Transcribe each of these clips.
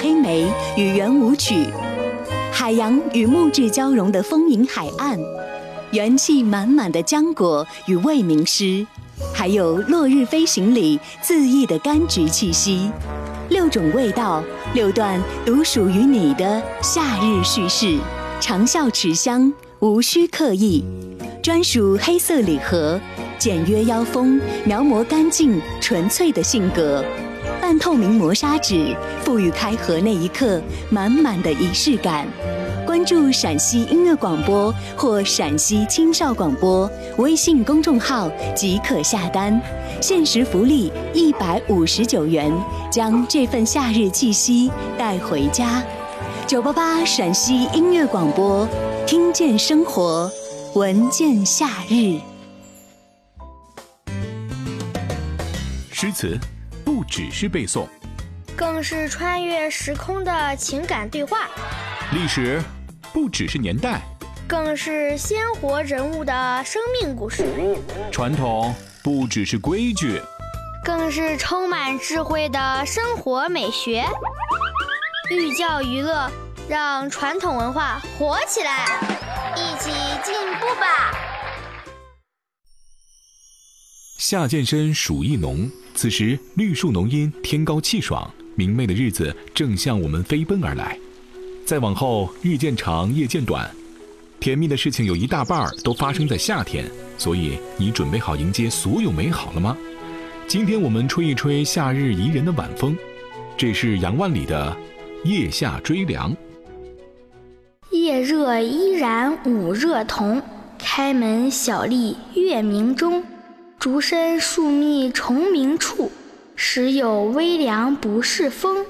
黑莓与圆舞曲，海洋与木质交融的丰盈海岸，元气满满的浆果与未名诗，还有落日飞行里恣意的柑橘气息，6种味道，6段独属于你的夏日叙事，长效持香，无需刻意，专属黑色礼盒，简约腰封，描摹干净纯粹的性格，半透明磨砂纸，赋予开盒那一刻满满的仪式感。关注陕西音乐广播或陕西青少广播微信公众号即可下单，限时福利159元，将这份夏日气息带回家。988陕西音乐广播，听见生活，闻见夏日。 诗词不只是背诵， 更是穿越时空的情感对话； 历史不只是年代， 更是鲜活人物的生命故事； 传统不只是规矩， 更是充满智慧的生活美学。寓教于乐，让传统文化活起来，一起进步吧！ 夏渐深，暑意浓，此时绿树浓荫，天高气爽，明媚的日子正向我们飞奔而来。再往后，日渐长，夜渐短，甜蜜的事情有一大半都发生在夏天，所以你准备好迎接所有美好了吗？今天我们吹一吹夏日宜人的晚风，这是杨万里的《夜下追凉》。 夜热依然午热同，开门小立月明中。竹深树密虫鸣处，时有微凉不是风。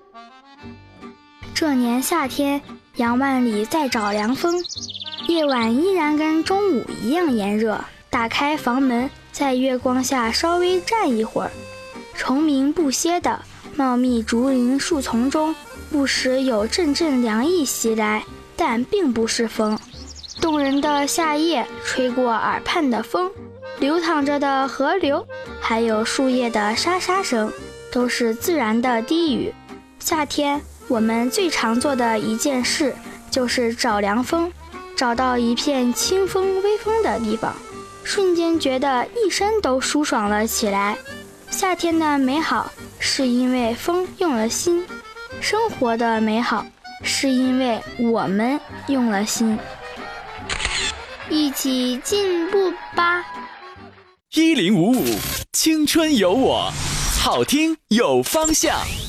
这年夏天，杨万里在找凉风，夜晚依然跟中午一样炎热。打开房门，在月光下稍微站一会儿，虫鸣不歇的茂密竹林树丛中，不时有阵阵凉意袭来，但并不是风。动人的夏夜，吹过耳畔的风，流淌着的河流，还有树叶的沙沙声，都是自然的低语。夏天我们最常做的一件事就是找凉风，找到一片清风微风的地方，瞬间觉得一身都舒爽了起来。夏天的美好是因为风用了心，生活的美好是因为我们用了心。一起进步吧 ！1055青春有我，好听有方向。